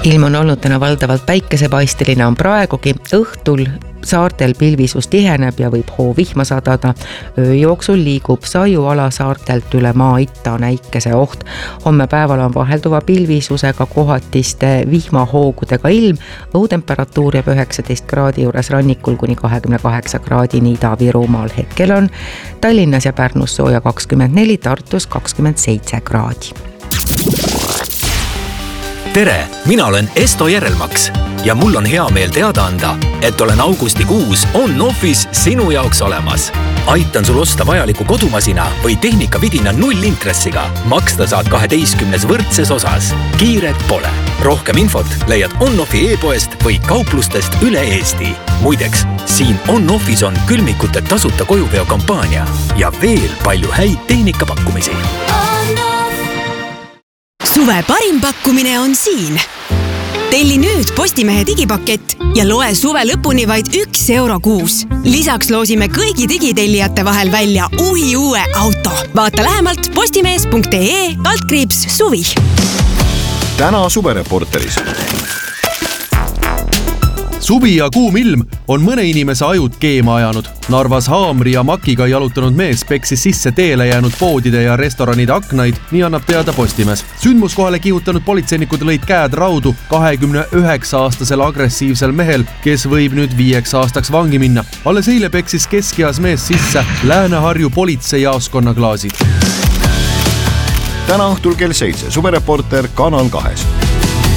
Ilm on olnud täna valdavalt päikesepaisteline on praegugi, õhtul saartel pilvisus tiheneb ja võib hoovihma sadada. Öö jooksul liigub Saiuala saartelt üle maa itta näikese oht. Homme päeval on vahelduva pilvisusega kohatiste vihmahoogudega ilm. Õhutemperatuur jääb 19 kraadi juures rannikul kuni 28 kraadini Ida-Virumaal. Hetkel on Tallinnas ja Pärnus sooja 24, Tartus 27 kraadi. Tere, mina olen Esto Järelmaks ja mul on hea meel teada anda, et olen augustikuus On-Office sinu jaoks olemas. Aitan sul osta vajaliku kodumasina või tehnikavidina 0 intressiga. Maksta saad 12 võrdses osas. Kiiret pole. Rohkem infot leiad On-Offi e-poest või kauplustest üle Eesti. Muideks, siin On-Office on külmikute tasuta kojuveo kampaania ja veel palju häid tehnikapakkumisi. Suve parim pakkumine on siin. Telli nüüd Postimehe digipakett ja loe suve lõpuni vaid €1 kuus. Lisaks loosime kõigi digitellijate vahel välja uue auto. Vaata lähemalt postimees.ee/suvi. Täna suvereporteris. Suvi ja kuum ilm on mõne inimese ajud keema ajanud. Narvas haamri ja makiga jalutanud mees peksis sisse teele jäänud poodide ja restoranide aknaid, nii annab teada Postimees. Sündmuskohale kihutanud politseinikud lõid käed raudu 29-aastasel agressiivsel mehel, kes võib nüüd 5 aastaks vangi minna. Alles eile peksis keskeas mees sisse Lääne-Harju politseijaoskonna klaasid. Täna õhtul kell 7 suvereporter Kanal 2.